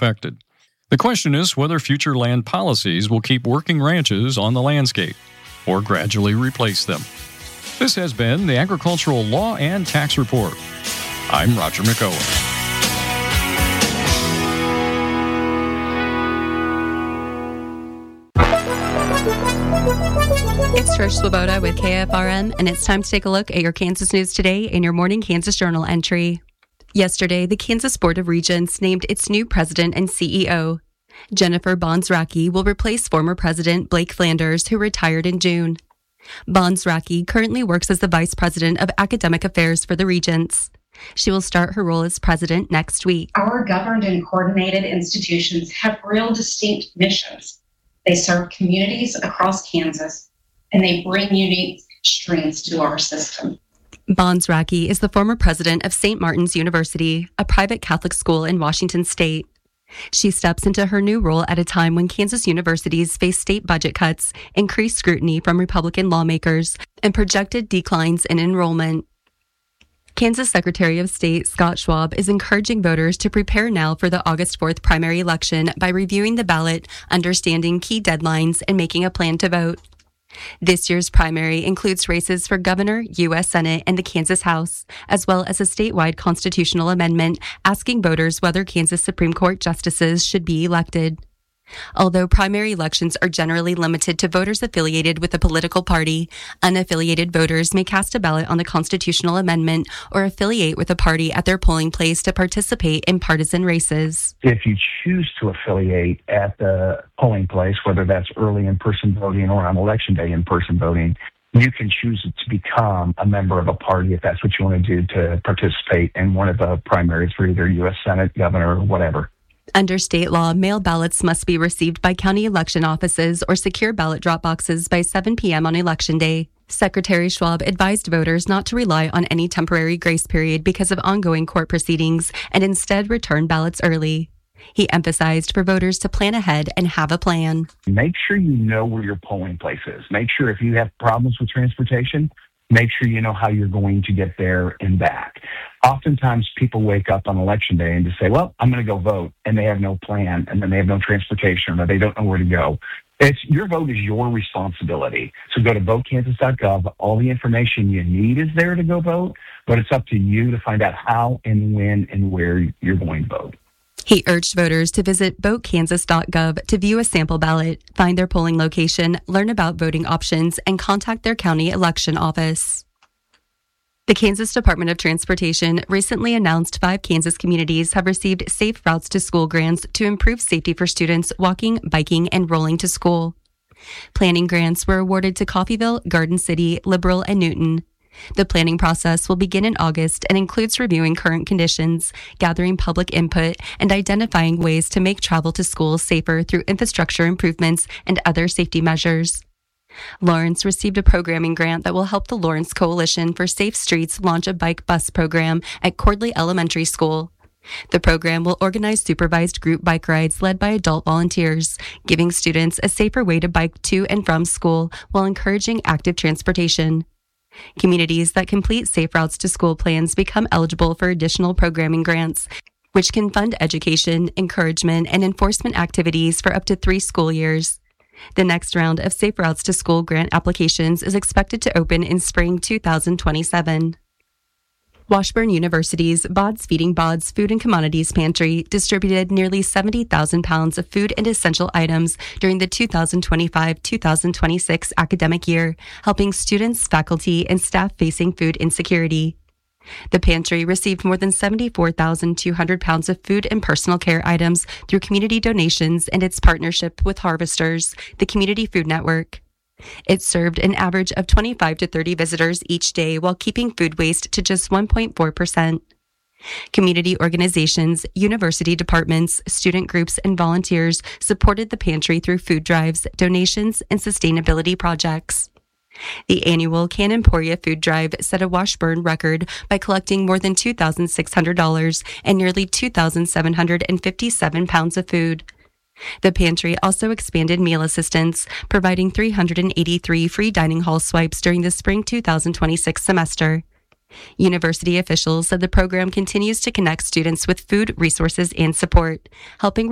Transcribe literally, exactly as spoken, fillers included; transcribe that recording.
affected. The question is whether future land policies will keep working ranches on the landscape or gradually replace them. This has been the Agricultural Law and Tax Report. I'm Roger McOwen. It's Trish Swoboda with K F R M, and it's time to take a look at your Kansas news today in your morning Kansas Journal entry. Yesterday, the Kansas Board of Regents named its new president and C E O. Jennifer Bonzracki will replace former President Blake Flanders, who retired in June. Bonzracki currently works as the Vice President of Academic Affairs for the Regents. She will start her role as president next week. Our governed and coordinated institutions have real distinct missions. They serve communities across Kansas, and they bring unique strengths to our system. Bonzracki is the former president of Saint Martin's University, a private Catholic school in Washington state. She steps into her new role at a time when Kansas universities face state budget cuts, increased scrutiny from Republican lawmakers, and projected declines in enrollment. Kansas Secretary of State Scott Schwab is encouraging voters to prepare now for the August fourth primary election by reviewing the ballot, understanding key deadlines, and making a plan to vote. This year's primary includes races for governor, U S Senate, and the Kansas House, as well as a statewide constitutional amendment asking voters whether Kansas Supreme Court justices should be elected. Although primary elections are generally limited to voters affiliated with a political party, unaffiliated voters may cast a ballot on the constitutional amendment or affiliate with a party at their polling place to participate in partisan races. If you choose to affiliate at the polling place, whether that's early in-person voting or on election day in-person voting, you can choose to become a member of a party if that's what you want to do to participate in one of the primaries for either U S Senate, governor, or whatever. Under state law, mail ballots must be received by county election offices or secure ballot drop boxes by seven p.m. on Election Day. Secretary Schwab advised voters not to rely on any temporary grace period because of ongoing court proceedings and instead return ballots early. He emphasized for voters to plan ahead and have a plan. Make sure you know where your polling place is. Make sure if you have problems with transportation, make sure you know how you're going to get there and back. Oftentimes people wake up on election day and just say, well, I'm going to go vote, and they have no plan, and then they have no transportation, or they don't know where to go. It's, your vote is your responsibility. So go to vote kansas dot gov. All the information you need is there to go vote, but it's up to you to find out how and when and where you're going to vote. He urged voters to visit vote kansas dot gov to view a sample ballot, find their polling location, learn about voting options, and contact their county election office. The Kansas Department of Transportation recently announced five Kansas communities have received Safe Routes to School grants to improve safety for students walking, biking, and rolling to school. Planning grants were awarded to Coffeyville, Garden City, Liberal, and Newton. The planning process will begin in August and includes reviewing current conditions, gathering public input, and identifying ways to make travel to school safer through infrastructure improvements and other safety measures. Lawrence received a programming grant that will help the Lawrence Coalition for Safe Streets launch a bike bus program at Cordley Elementary School. The program will organize supervised group bike rides led by adult volunteers, giving students a safer way to bike to and from school while encouraging active transportation. Communities that complete Safe Routes to School plans become eligible for additional programming grants, which can fund education, encouragement, and enforcement activities for up to three school years. The next round of Safe Routes to School grant applications is expected to open in spring two thousand twenty-seven. Washburn University's Bod's Feeding Bod's Food and Commodities Pantry distributed nearly seventy thousand pounds of food and essential items during the two thousand twenty-five two thousand twenty-six academic year, helping students, faculty, and staff facing food insecurity. The pantry received more than seventy-four thousand two hundred pounds of food and personal care items through community donations and its partnership with Harvesters, the Community Food Network. It served an average of twenty-five to thirty visitors each day while keeping food waste to just one point four percent. Community organizations, university departments, student groups, and volunteers supported the pantry through food drives, donations, and sustainability projects. The annual Can Emporia Food Drive set a Washburn record by collecting more than two thousand six hundred dollars and nearly two thousand seven hundred fifty-seven pounds of food. The pantry also expanded meal assistance, providing three hundred eighty-three free dining hall swipes during the spring two thousand twenty-six semester. University officials said the program continues to connect students with food, resources, and support, helping